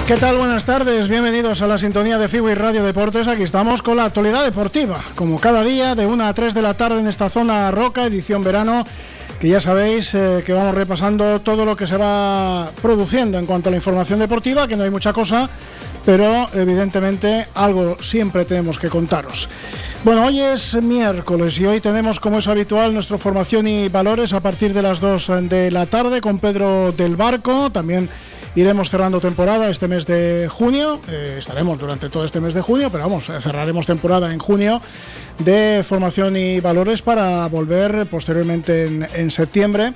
¿Qué tal? Buenas tardes, bienvenidos a la sintonía de Freeway Radio Deportes. Aquí estamos con la actualidad deportiva, como cada día de 1 a 3 de la tarde en esta zona roca, edición verano, que ya sabéis que vamos repasando todo lo que se va produciendo en cuanto a la información deportiva, que no hay mucha cosa, pero evidentemente algo siempre tenemos que contaros. Bueno, hoy es miércoles y hoy tenemos, como es habitual, nuestra formación y valores a partir de las 2 de la tarde con Pedro del Barco. También iremos cerrando temporada este mes de junio, estaremos durante todo este mes de junio, pero vamos, cerraremos temporada en junio de formación y valores para volver posteriormente en septiembre.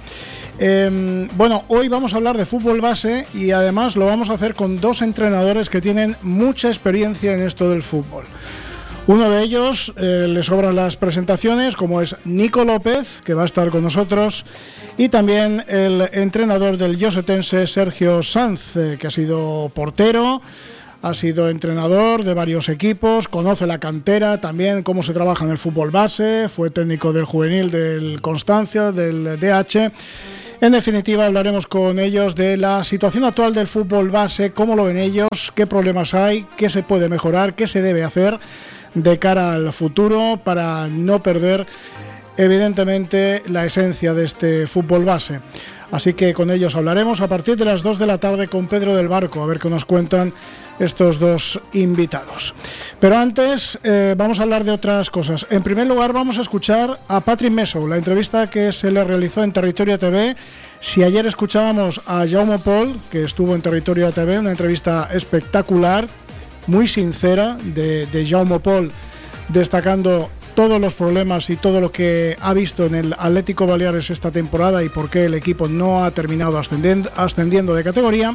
Bueno, hoy vamos a hablar de fútbol base y además lo vamos a hacer con dos entrenadores que tienen mucha experiencia en esto del fútbol. Uno de ellos, le sobran las presentaciones, como es Nico López, que va a estar con nosotros, y también el entrenador del Llosetense, Sergio Sanz, que ha sido portero, ha sido entrenador de varios equipos, conoce la cantera, también cómo se trabaja en el fútbol base, fue técnico del juvenil del Constancia, del DH. En definitiva, hablaremos con ellos de la situación actual del fútbol base, cómo lo ven ellos, qué problemas hay, qué se puede mejorar, qué se debe hacer de cara al futuro para no perder evidentemente la esencia de este fútbol base. Así que con ellos hablaremos a partir de las 2 de la tarde con Pedro del Barco, a ver qué nos cuentan estos dos invitados. Pero antes vamos a hablar de otras cosas. En primer lugar vamos a escuchar a Patrick Meso, la entrevista que se le realizó en Territorio TV. Si ayer escuchábamos a Jaume Pol, que estuvo en Territorio TV, una entrevista espectacular, muy sincera de Jaume Pol, destacando todos los problemas y todo lo que ha visto en el Atlético Baleares esta temporada y por qué el equipo no ha terminado ascendiendo de categoría.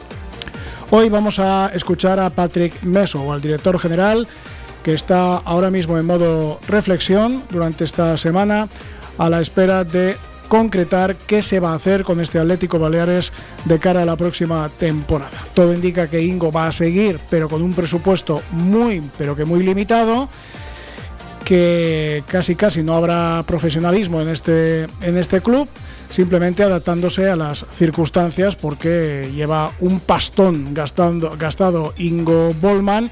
Hoy vamos a escuchar a Patrick Meso, al director general, que está ahora mismo en modo reflexión durante esta semana, a la espera de concretar qué se va a hacer con este Atlético Baleares de cara a la próxima temporada. Todo indica que Ingo va a seguir, pero con un presupuesto muy limitado, que casi no habrá profesionalismo en este club, simplemente adaptándose a las circunstancias, porque lleva un pastón gastado Ingo Bollmann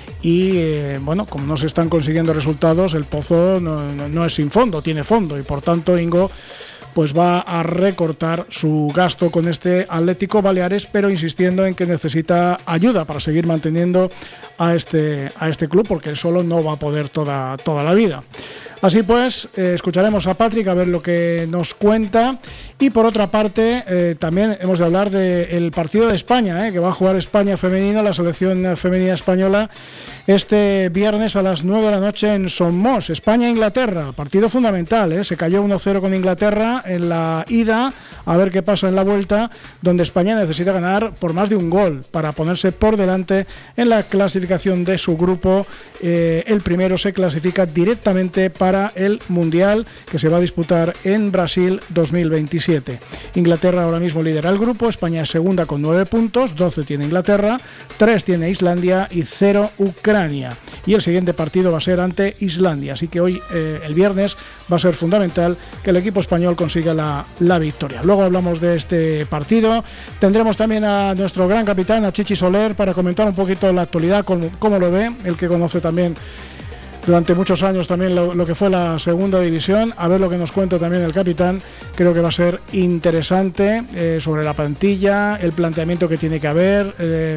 y bueno, como no se están consiguiendo resultados, el pozo no es sin fondo, tiene fondo, y por tanto Ingo pues va a recortar su gasto con este Atlético Baleares, pero insistiendo en que necesita ayuda para seguir manteniendo a este club, porque él solo no va a poder toda la vida. Así pues, escucharemos a Patrick a ver lo que nos cuenta. Y por otra parte, también hemos de hablar del partido de España, que va a jugar España femenina, la selección femenina española, este viernes a las 9 de la noche en Somos, España-Inglaterra. Partido fundamental, se cayó 1-0 con Inglaterra en la ida, a ver qué pasa en la vuelta, donde España necesita ganar por más de un gol para ponerse por delante en la clasificación de su grupo. El primero se clasifica directamente para el Mundial, que se va a disputar en Brasil 2027. Inglaterra ahora mismo lidera el grupo, España es segunda con 9 puntos, 12 tiene Inglaterra, 3 tiene Islandia y 0 Ucrania. Y el siguiente partido va a ser ante Islandia, así que hoy, el viernes, va a ser fundamental que el equipo español consiga la victoria. Luego hablamos de este partido, tendremos también a nuestro gran capitán, a Chichi Soler, para comentar un poquito la actualidad, cómo lo ve, el que conoce también durante muchos años también lo que fue la segunda división, a ver lo que nos cuenta también el capitán. Creo que va a ser interesante sobre la plantilla, el planteamiento que tiene que haber,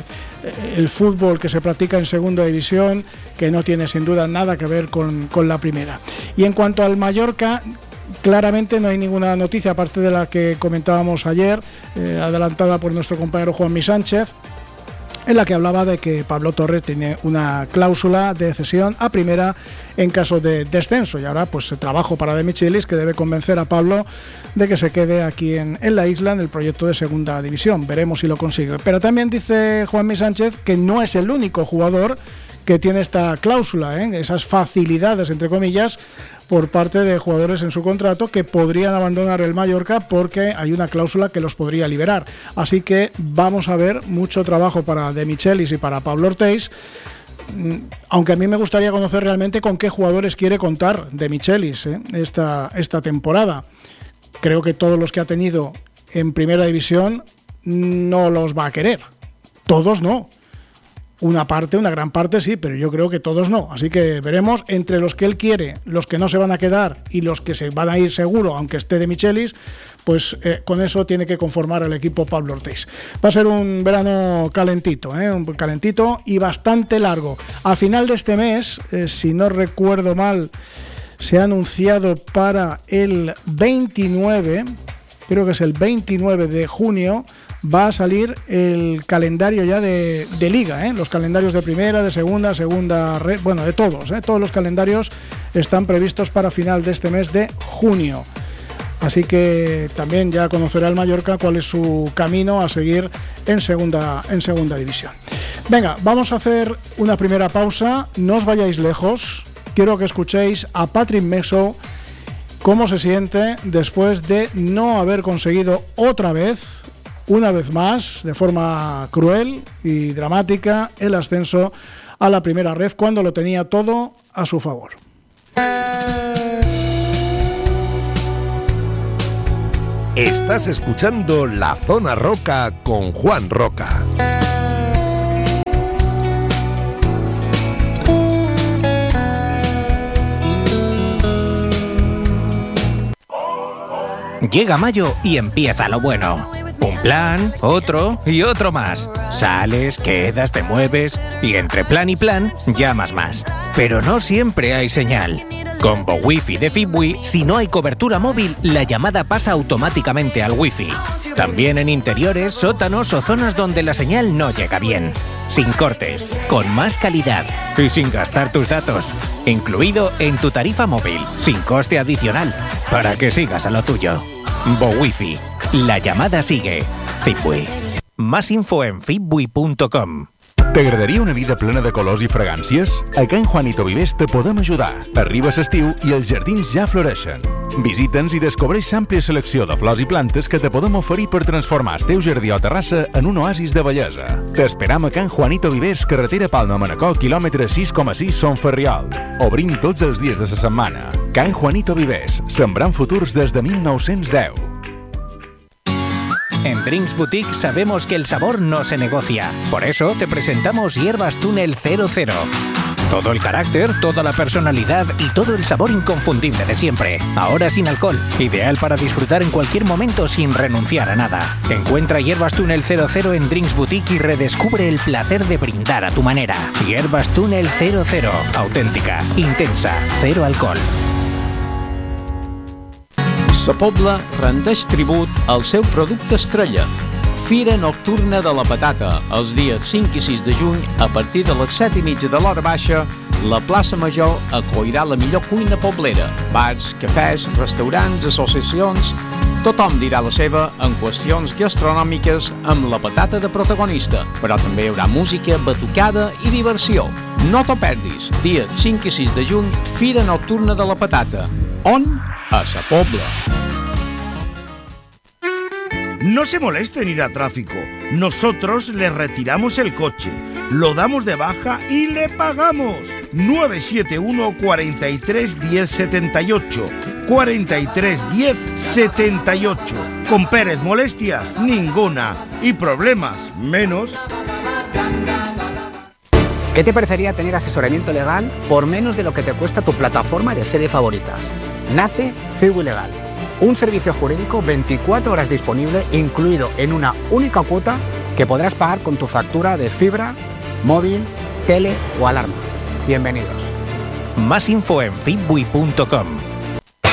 el fútbol que se practica en segunda división, que no tiene sin duda nada que ver con la primera. Y en cuanto al Mallorca, claramente no hay ninguna noticia aparte de la que comentábamos ayer, adelantada por nuestro compañero Juanmi Sánchez, en la que hablaba de que Pablo Torre tiene una cláusula de cesión a primera en caso de descenso, y ahora pues trabajo para De Michelis, que debe convencer a Pablo de que se quede aquí en la isla en el proyecto de segunda división. Veremos si lo consigue. Pero también dice Juanmi Sánchez que no es el único jugador que tiene esta cláusula, esas facilidades, entre comillas, por parte de jugadores en su contrato que podrían abandonar el Mallorca porque hay una cláusula que los podría liberar. Así que vamos a ver mucho trabajo para De Michelis y para Pablo Ortiz, aunque a mí me gustaría conocer realmente con qué jugadores quiere contar De Michelis esta temporada. Creo que todos los que ha tenido en primera división no los va a querer, Todos no. Una gran parte sí, pero yo creo que todos no. Así que veremos entre los que él quiere, los que no se van a quedar y los que se van a ir seguro, aunque esté de Michelis, pues con eso tiene que conformar el equipo Pablo Ortiz. Va a ser un verano calentito, un calentito y bastante largo. A final de este mes, si no recuerdo mal, se ha anunciado para el 29, creo que es el 29 de junio, va a salir el calendario ya de liga, los calendarios de primera, de segunda, bueno, de todos, todos los calendarios están previstos para final de este mes de junio. Así que también ya conocerá el Mallorca cuál es su camino a seguir en segunda división. Venga, vamos a hacer una primera pausa, no os vayáis lejos, quiero que escuchéis a Patrick Meso cómo se siente después de no haber conseguido una vez más, de forma cruel y dramática, el ascenso a la primera ref cuando lo tenía todo a su favor. Estás escuchando La Zona Roca con Juan Roca. Llega mayo y empieza lo bueno. Un plan, otro y otro más. Sales, quedas, te mueves y entre plan y plan llamas más. Pero no siempre hay señal. Con Wi-Fi de Fibwi, si no hay cobertura móvil, la llamada pasa automáticamente al Wi-Fi. También en interiores, sótanos o zonas donde la señal no llega bien. Sin cortes, con más calidad y sin gastar tus datos. Incluido en tu tarifa móvil, sin coste adicional, para que sigas a lo tuyo. Wi-Fi. La llamada sigue. Fibwi. Más info en fibwi.com. T'agradaria una vida plena de colors i fragàncies? A Can Juanito Vivers te podem ajudar. Arriba l'estiu i els jardins ja floreixen. Visita'ns i descobreix l'àmplia selecció de flors i plantes que te podem oferir per transformar el teu jardí o terrassa en un oasis de bellesa. T'esperam a Can Juanito Vivers, carretera Palma-Manacor, quilòmetre 6,6 Son Ferriol. Obrim tots els dies de la setmana. Can Juanito Vivers, sembrant futurs des de 1910. En Drinks Boutique sabemos que el sabor no se negocia. Por eso te presentamos Hierbas Túnel 00. Todo el carácter, toda la personalidad y todo el sabor inconfundible de siempre. Ahora sin alcohol. Ideal para disfrutar en cualquier momento sin renunciar a nada. Encuentra Hierbas Túnel 00 en Drinks Boutique y redescubre el placer de brindar a tu manera. Hierbas Túnel 00. Auténtica, intensa, cero alcohol. Sa Pobla rendeix tribut al seu producte estrella. Fira Nocturna de la Patata. Els dies 5 i 6 de juny, a partir de les 7:30 de l'hora baixa, la plaça Major acollirà la millor cuina poblera. Bars, cafès, restaurants, associacions... Tothom dirà la seva en qüestions gastronòmiques amb la patata de protagonista, però també hi haurà música, batucada i diversió. No t'ho perdis. Dia 5 i 6 de juny, Fira Nocturna de la Patata. On? A Sa Pobla. No se moleste en ir a tráfico. Nosotros le retiramos el coche, lo damos de baja y le pagamos. 971 43 10 78. 43 10 78. Con Pérez molestias ninguna y problemas menos. ¿Qué te parecería tener asesoramiento legal por menos de lo que te cuesta tu plataforma de serie favoritas? Nace Fibwi Legal, un servicio jurídico 24 horas disponible, incluido en una única cuota que podrás pagar con tu factura de fibra, móvil, tele o alarma. Bienvenidos. Más info en fibwi.com.